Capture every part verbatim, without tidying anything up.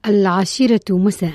العاشرة مساء.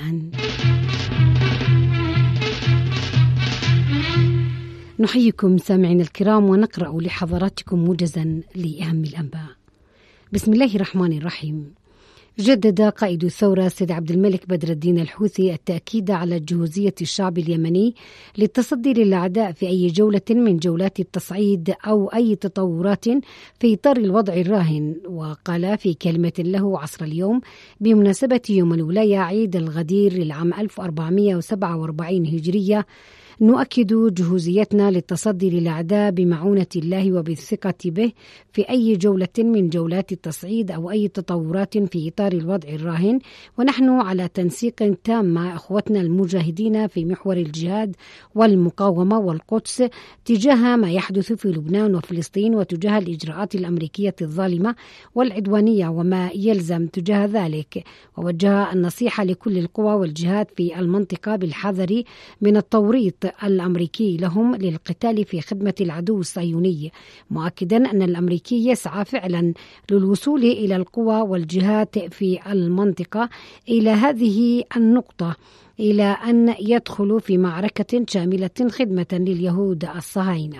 نحييكم سامعين الكرام ونقرأ لحضراتكم موجزا لأهم الأنباء. بسم الله الرحمن الرحيم. جدد قائد الثورة سيد عبد الملك بدر الدين الحوثي التأكيد على جهوزية الشعب اليمني للتصدي للأعداء في أي جولة من جولات التصعيد أو أي تطورات في إطار الوضع الراهن. وقال في كلمة له عصر اليوم بمناسبة يوم الولاية عيد الغدير للعام ألف وأربعمائة وسبعة وأربعين هجرية: نؤكد جهوزيتنا للتصدي للأعداء بمعونة الله وبالثقة به في أي جولة من جولات التصعيد أو أي تطورات في إطار الوضع الراهن، ونحن على تنسيق تام مع أخوتنا المجاهدين في محور الجهاد والمقاومة والقدس تجاه ما يحدث في لبنان وفلسطين وتجاه الإجراءات الأمريكية الظالمة والعدوانية وما يلزم تجاه ذلك. ووجه النصيحة لكل القوى والجهات في المنطقة بالحذر من التوريط الأمريكي لهم للقتال في خدمة العدو الصهيوني، مؤكدا أن الأمريكي يسعى فعلا للوصول إلى القوى والجهات في المنطقة إلى هذه النقطة، إلى أن يدخلوا في معركة شاملة خدمة لليهود الصهاينة.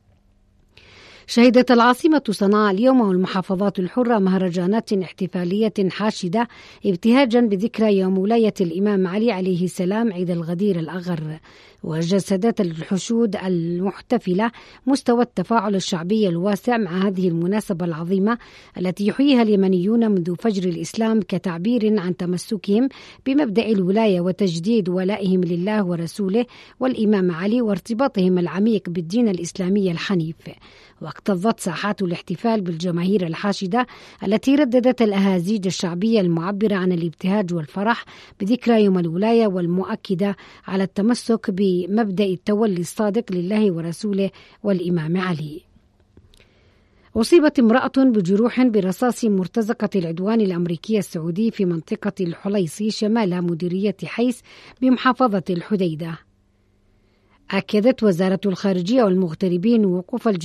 شهدت العاصمة صنعاء اليوم والمحافظات الحرة مهرجانات احتفالية حاشدة ابتهاجا بذكرى يوم ولاية الإمام علي عليه السلام عيد الغدير الأغر. وجسدت الحشود المحتفلة مستوى التفاعل الشعبي الواسع مع هذه المناسبة العظيمة التي يحييها اليمنيون منذ فجر الإسلام كتعبير عن تمسكهم بمبدأ الولاية وتجديد ولائهم لله ورسوله والإمام علي وارتباطهم العميق بالدين الإسلامي الحنيف. واكتظت ساحات الاحتفال بالجماهير الحاشدة التي رددت الأهازيج الشعبية المعبرة عن الابتهاج والفرح بذكرى يوم الولاية والمؤكدة على التمسك بمبدأ التولي الصادق لله ورسوله والإمام علي. أصيبت امرأة بجروح برصاص مرتزقة العدوان الأمريكي السعودي في منطقة الحليصي شمال مديرية حيس بمحافظة الحديدة. أكدت وزارة الخارجية والمغتربين وقوف